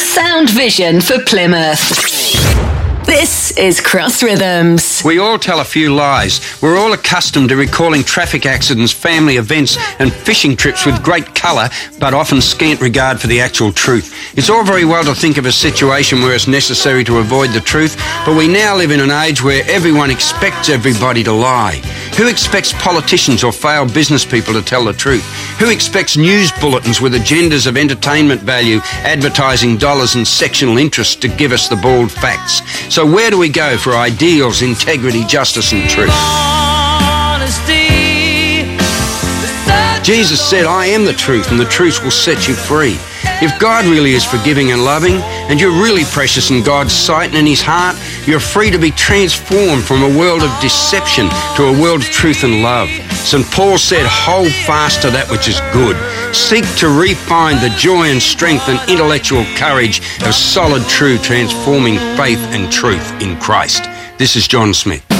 sound vision for Plymouth. This is Cross Rhythms. We all tell a few lies. We're all accustomed to recalling traffic accidents, family events and fishing trips with great colour, but often scant regard for the actual truth. It's all very well to think of a situation where it's necessary to avoid the truth, but we now live in an age where everyone expects everybody to lie. Who expects politicians or failed business people to tell the truth? Who expects news bulletins with agendas of entertainment value, advertising dollars and sectional interests to give us the bald facts? So where do we go for ideals, integrity, justice and truth? Jesus said, I am the truth and the truth will set you free. If God really is forgiving and loving, and you're really precious in God's sight and in his heart, you're free to be transformed from a world of deception to a world of truth and love. St. Paul said, hold fast to that which is good. Seek to refine the joy and strength and intellectual courage of solid, true, transforming faith and truth in Christ. This is John Smith.